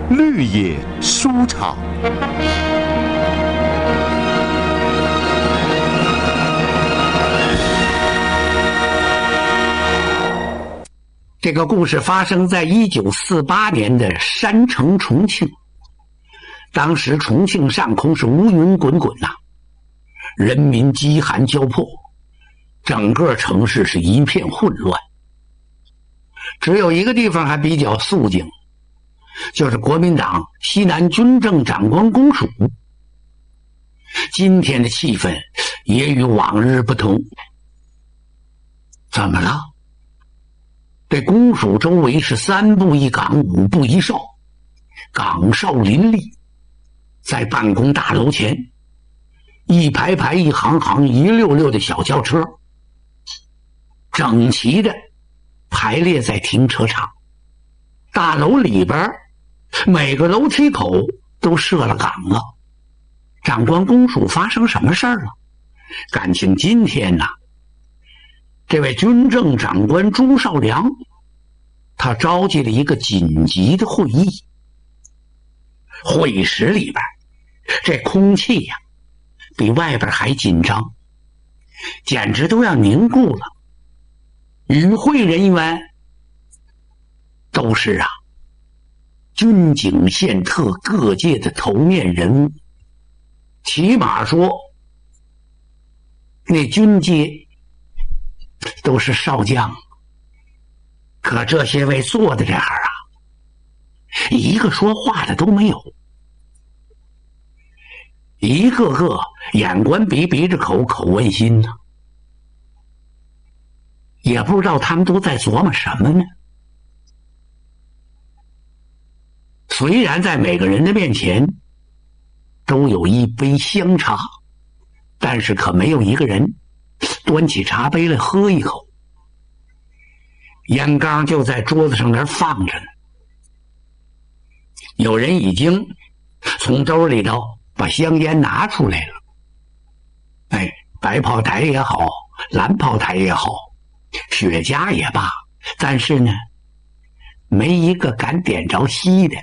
绿野书场。 这个故事发生在1948年的山城重庆。当时重庆上空是乌云滚滚呐，人民饥寒交迫，整个城市是一片混乱。只有一个地方还比较肃静，就是国民党西南军政长官公署。今天的气氛也与往日不同。怎么了？这公署周围是3步一岗，5步一哨，岗哨林立。在办公大楼前，一排排一行行一溜溜的小轿车整齐的排列在停车场。大楼里边每个楼梯口都设了岗了。长官公署发生什么事儿了？感情今天呢，这位军政长官朱绍良他召集了一个紧急的会议。会室里边这空气呀，比外边还紧张，简直都要凝固了。与会人员都是军警宪特各界的头面人物，起码说那军阶都是少将。可这些位坐在这儿一个说话的都没有，一个个眼观鼻着口，口问心呢，也不知道他们都在琢磨什么呢。虽然在每个人的面前都有一杯香茶，但是可没有一个人端起茶杯来喝一口。烟缸就在桌子上那儿放着呢，有人已经从兜里头把香烟拿出来了。白炮台也好，蓝炮台也好，雪茄也罢，但是呢，没一个敢点着吸的。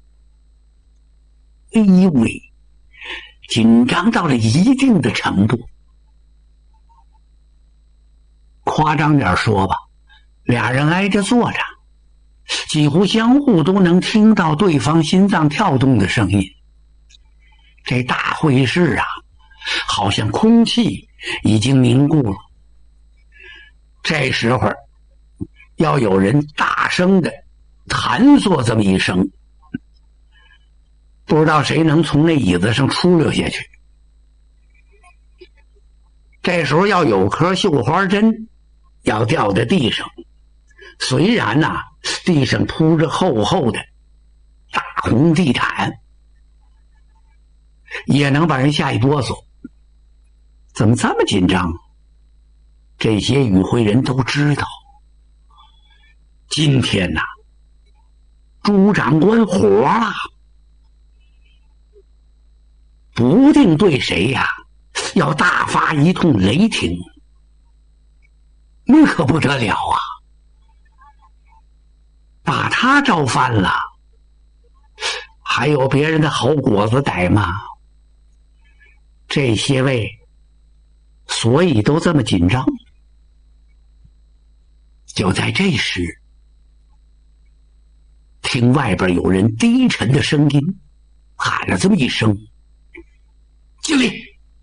哎呦喂，紧张到了一定的程度。夸张点说吧，俩人挨着坐着，几乎相互都能听到对方心脏跳动的声音。这大会室好像空气已经凝固了。这时候要有人大声的弹嗦这么一声，不知道谁能从那椅子上出溜下去。这时候要有颗绣花针要掉在地上，虽然地上铺着厚厚的大红地毯，也能把人吓一哆嗦。怎么这么紧张？这些与会人都知道，今天朱长官火了，不定对谁要大发一通雷霆，那可不得了啊！把他招翻了，还有别人的好果子逮吗？这些位所以都这么紧张。就在这时，听外边有人低沉的声音喊了这么一声：敬礼！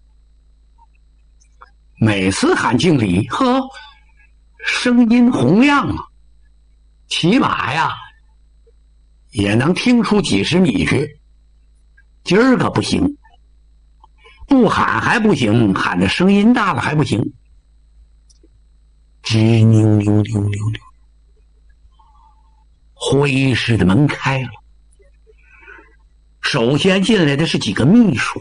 每次喊敬礼，声音洪亮起码也能听出几十米去。今儿个不行，不喊还不行，喊的声音大了还不行。吱扭扭扭扭扭，会议室的门开了。首先进来的是几个秘书。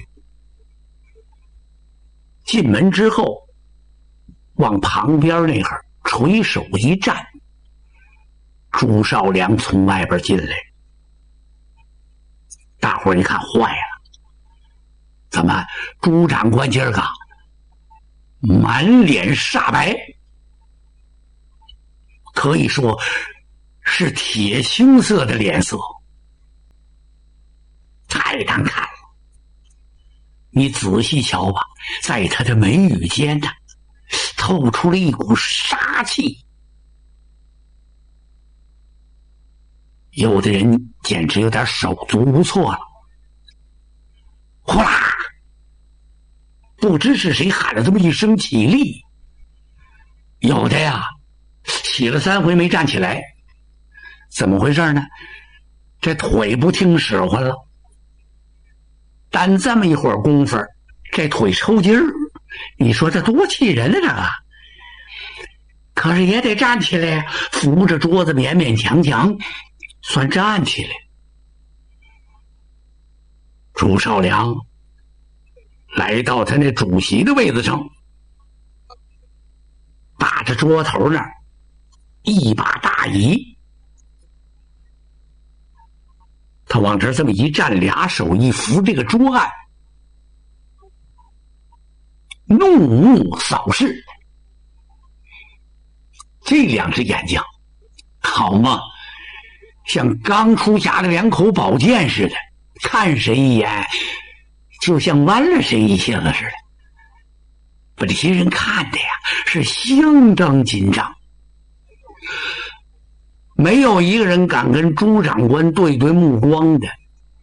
进门之后，往旁边那会儿垂手一站，朱绍良从外边进来。大伙儿一看坏了，怎么朱长官今儿个满脸煞白，可以说是铁青色的脸色。 太难看了。你仔细瞧吧，在他的眉宇间呢，透出了一股杀气。有的人简直有点手足无措了。呼啦！不知是谁喊了这么一声起立，有的呀起了3回没站起来。怎么回事呢？这腿不听使唤了。单这么一会儿功夫，这腿抽筋儿，你说这多气人啊！这个可是也得站起来，扶着桌子勉勉强强算站起来。朱绍良来到他那主席的位子上，把着桌头那儿一把大椅，他往这这么一站，俩手一扶这个桌案，怒目扫视。这2只眼睛好嘛，像刚出匣的2口宝剑似的，看谁一眼就像剜了谁一下子似的，把这些人看的呀是相当紧张。没有一个人敢跟朱长官对对目光的。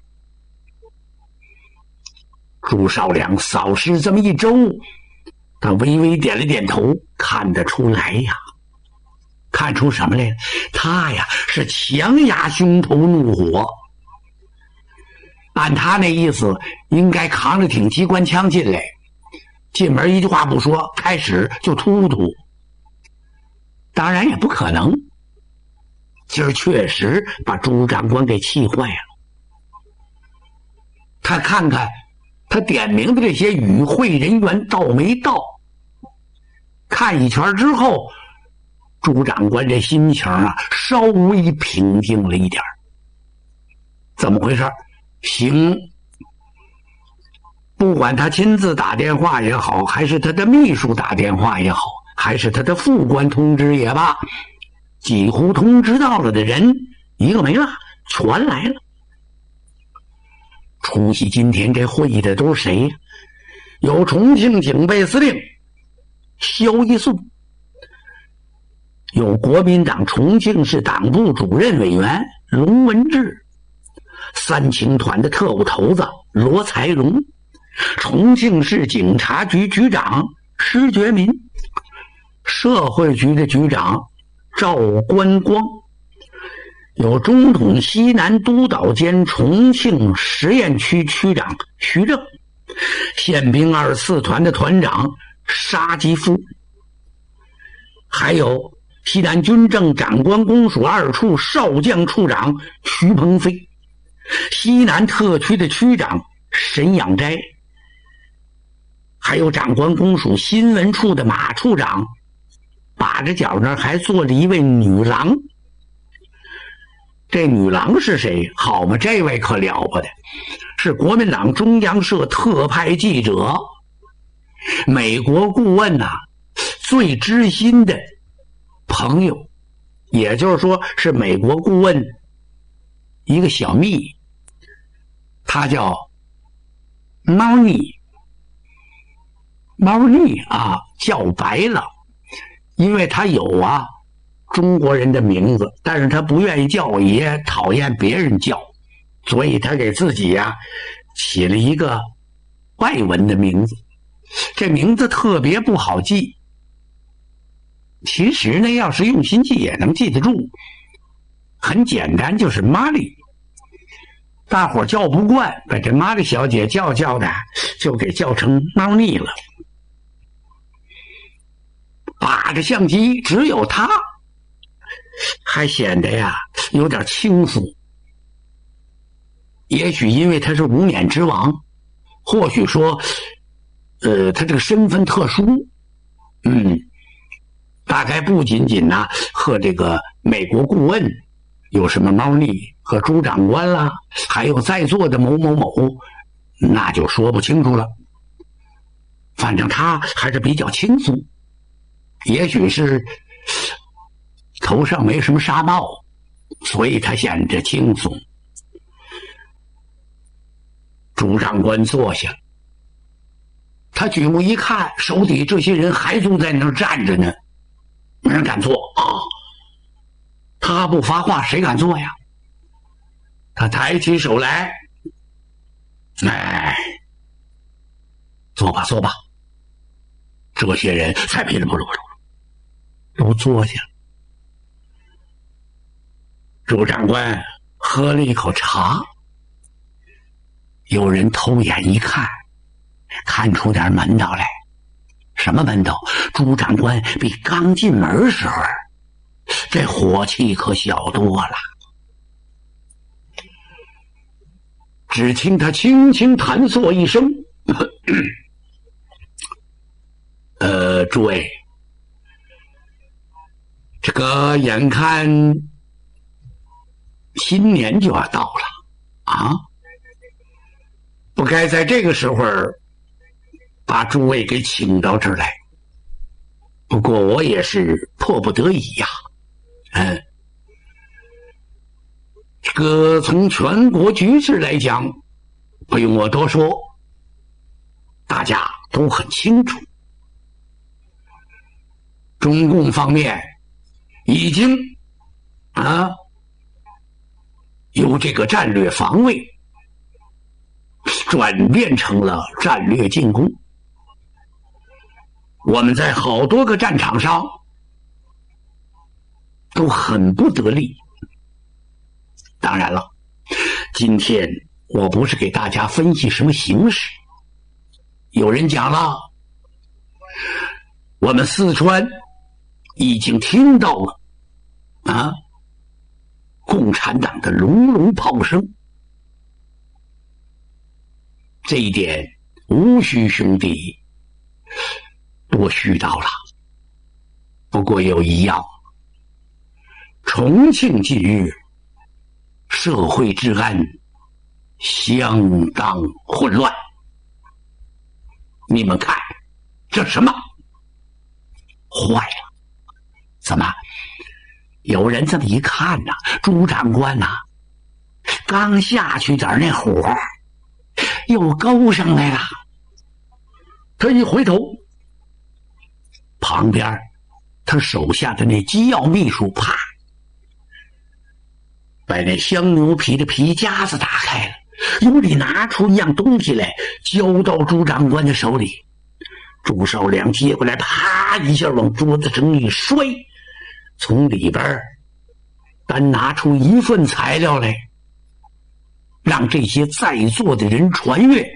朱绍良扫视这么一周，他微微点了点头，看得出来呀，看出什么来了？他呀是强压胸头怒火。按他那意思，应该扛着挺机关枪进来，进门一句话不说，开始就突突。当然也不可能，今儿确实把朱长官给气坏了。他看看他点名的这些与会人员到没到，看一圈之后，朱长官这心情啊稍微平静了一点。怎么回事？行，不管他亲自打电话也好，还是他的秘书打电话也好，还是他的副官通知也罢，几乎通知到了的人一个没落，全来了。出席今天这会议的都是谁呀？有重庆警备司令萧一素，有国民党重庆市党部主任委员龙文志，3青团的特务头子罗才荣，重庆市警察局局长施觉民，社会局的局长赵观光，有中统西南督导兼重庆实验区区长徐正，宪兵24团的团长沙吉夫，还有西南军政长官公署2处少将处长徐鹏飞，西南特区的区长沈养斋，还有长官公署新闻处的马处长，把着脚那儿还坐着一位女郎。这女郎是谁？好嘛，这位可了不得，是国民党中央社特派记者，美国顾问最知心的朋友，也就是说是美国顾问一个小秘，他叫猫腻叫白了，因为他有中国人的名字，但是他不愿意叫，也讨厌别人叫，所以他给自己起了一个外文的名字。这名字特别不好记，其实呢要是用心记也能记得住，很简单，就是玛丽。大伙叫不惯，把这玛丽小姐叫的就给叫成猫腻了。把着相机只有他，还显得有点轻浮。也许因为他是无冕之王，或许说他这个身份特殊，大概不仅仅和这个美国顾问有什么猫腻，和朱长官啦，还有在座的某某某，那就说不清楚了。反正他还是比较轻松，也许是头上没什么纱帽，所以他显着轻松。 朱长官坐下，他举目一看，手底这些人还都在那儿站着呢，没人敢坐啊！他不发话，谁敢坐呀？他抬起手来，哎，坐吧，坐吧。这些人才噼里啪啦都坐下了。朱长官喝了一口茶，有人偷眼一看，看出点门道来。什么门道？朱长官比刚进门时候这火气可小多了。只听他轻轻弹嗽一声，诸位，这个眼看新年就要到了啊，不该在这个时候把诸位给请到这儿来。不过我也是迫不得已呀。这个从全国局势来讲，不用我多说，大家都很清楚。中共方面已经由这个战略防卫转变成了战略进攻。我们在好多个战场上都很不得力。当然了，今天我不是给大家分析什么形势。有人讲了，我们四川已经听到了共产党的隆隆炮声。这一点无需兄弟多絮叨了。不过有一样，重庆近日社会治安相当混乱。你们看这什么？坏了！怎么？有人这么一看呐，朱长官呐，刚下去点那火又勾上来了。他一回头，旁边他手下的那机要秘书啪把那香牛皮的皮夹子打开了，由里拿出一样东西来，交到朱长官的手里。朱绍良接过来，啪一下往桌子上一摔，从里边单拿出一份材料来，让这些在座的人传阅。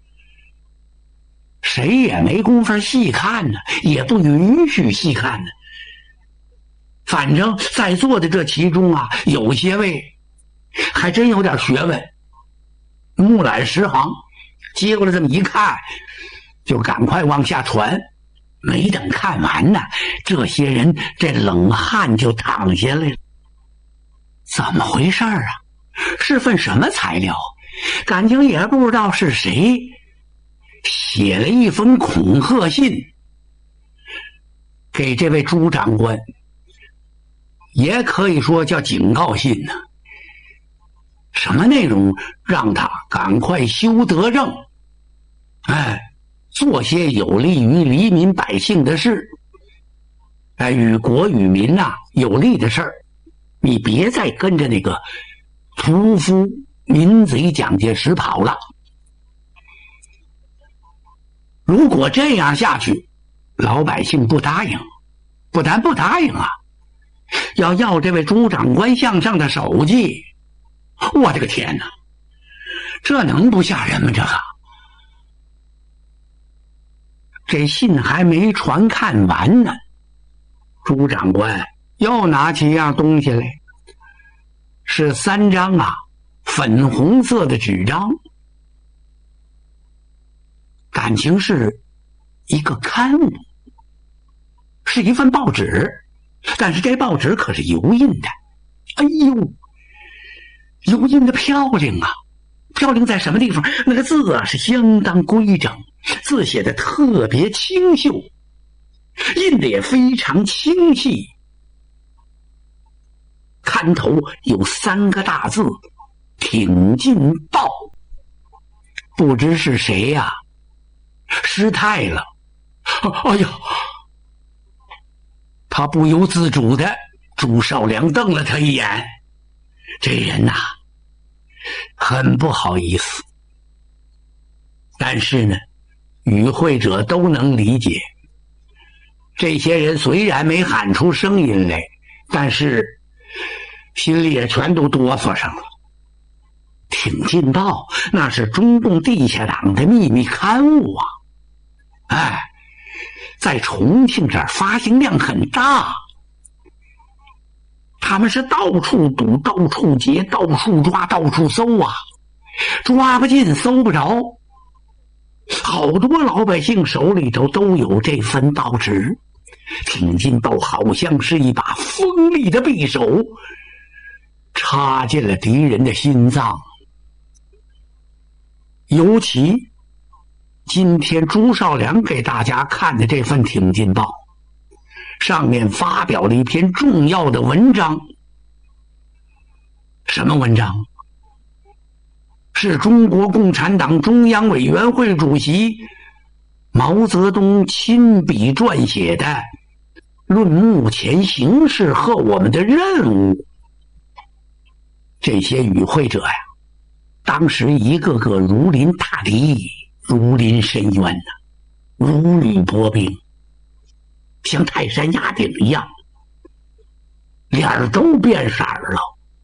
谁也没工夫细看呢，也不允许细看呢。反正在座的这其中有些位还真有点学问，目览十行，接过来这么一看，就赶快往下传。没等看完呢，这些人这冷汗就淌下来了。怎么回事啊？是份什么材料？感情也不知道是谁写了一封恐吓信给这位朱长官，也可以说叫警告信呢。什么内容？让他赶快修德政，做些有利于黎民百姓的事，与国与民有利的事儿。你别再跟着那个屠夫民贼蒋介石跑了。如果这样下去，老百姓不答应，不但不答应要这位朱长官向上的手迹。我的个天哪，这能不吓人吗？这信还没传看完呢，朱长官又拿起一样东西来，是3张粉红色的纸张，感情是一个刊物，是一份报纸，但是这报纸可是油印的。哎呦，油印的漂亮漂亮在什么地方？那个字是相当规整，字写的特别清秀，印的也非常清细。刊头有3个大字：挺进报。 不知是谁呀，失态了。哎呀！他不由自主的，朱绍良瞪了他一眼。这人呐，很不好意思。但是呢，与会者都能理解。这些人虽然没喊出声音来，但是心里也全都哆嗦上了。挺进报那是中共地下党的秘密刊物啊！哎，在重庆这儿发行量很大，他们是到处堵、到处劫、到处抓、到处搜啊，抓不进、搜不着。好多老百姓手里头都有这份报纸，挺进报好像是一把锋利的匕首，插进了敌人的心脏。尤其今天朱绍良给大家看的这份挺进报，上面发表了一篇重要的文章。什么文章？是中国共产党中央委员会主席毛泽东亲笔撰写的《论目前形势和我们的任务》。这些与会者呀，当时一个个如临大敌，如临深渊呐，如履薄冰，像泰山压顶一样，脸儿都变色了。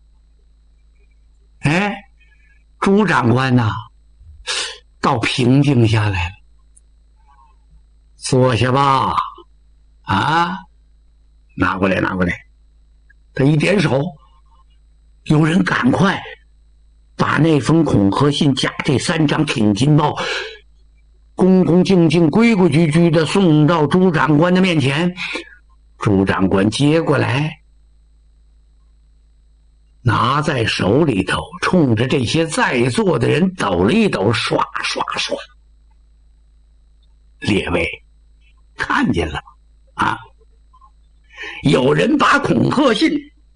哎，朱长官呐，倒平静下来了。坐下吧，啊，拿过来，拿过来。他一点手，有人赶快把那封恐吓信加这3张挺进报恭恭敬敬、规规矩矩的送到朱长官的面前。朱长官接过来，拿在手里头，冲着这些在座的人抖了一抖，刷刷刷。列位看见了啊？有人把恐吓信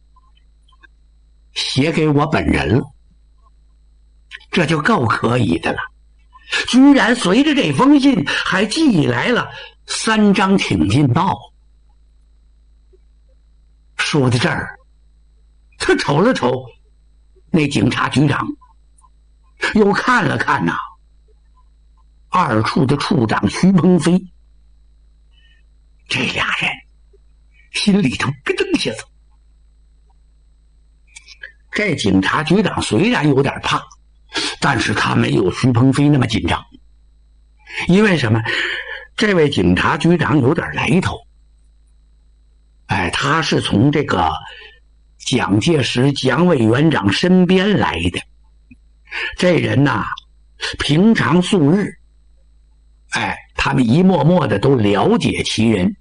写给我本人了，这就够可以的了。居然随着这封信还寄来了3张挺进报。说到这儿，他瞅了瞅那警察局长，又看了看呐2处的处长徐鹏飞。这俩人心里头咯噔下子。这警察局长虽然有点怕，但是他没有徐鹏飞那么紧张。因为什么？这位警察局长有点来头。哎，他是从这个蒋介石蒋委员长身边来的。这人呐，平常素日，哎，他们一幕幕的都了解其人。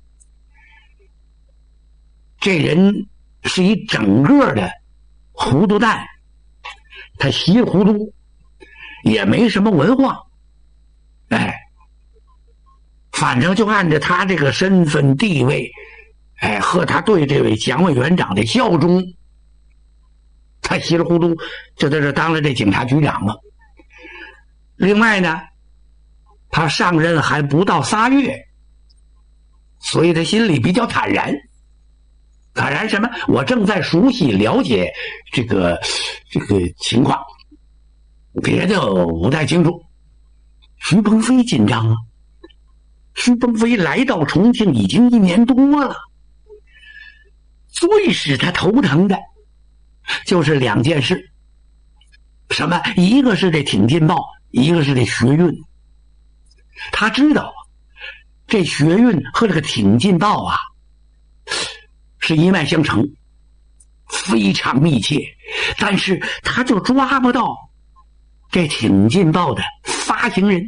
这人是一整个的糊涂蛋，他稀里糊涂，也没什么文化。哎，反正就按照他这个身份地位，哎，和他对这位蒋委员长的效忠，他稀里糊涂就在这当了这警察局长了。另外呢，他上任还不到3月，所以他心里比较坦然。坦然什么？我正在熟悉了解这个情况，别的我不太清楚。徐鹏飞紧张了。徐鹏飞来到重庆已经1年多了，最使他头疼的就是2件事。什么？一个是这挺进报，一个是这学运。他知道这学运和这个挺进报啊是一脉相承，非常密切，但是他就抓不到这挺进报的发行人。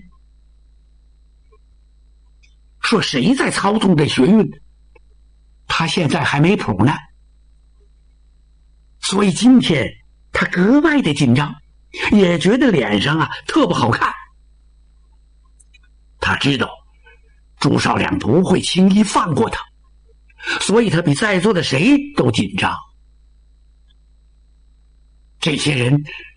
说谁在操纵这学运，他现在还没谱呢。所以今天他格外的紧张，也觉得脸上啊特不好看。他知道朱绍良不会轻易放过他，所以他比在座的谁都紧张。这些人